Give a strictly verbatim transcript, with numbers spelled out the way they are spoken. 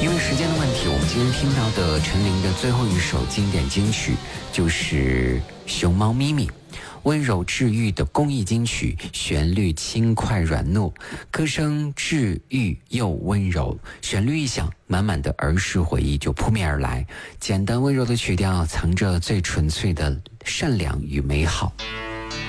因为时间的问题，我们今天听到的陈琳的最后一首经典金曲就是《熊猫咪咪》，温柔治愈的公益金曲，旋律轻快软糯，歌声治愈又温柔，旋律一响，满满的儿时回忆就扑面而来。简单温柔的曲调，藏着最纯粹的善良与美好。